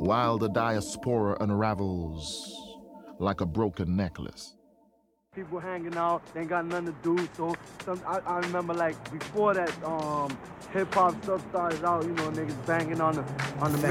while the diaspora unravels like a broken necklace. People hanging out, they ain't got nothing to do, so I remember like before that hip hop stuff started out, you know, niggas banging on the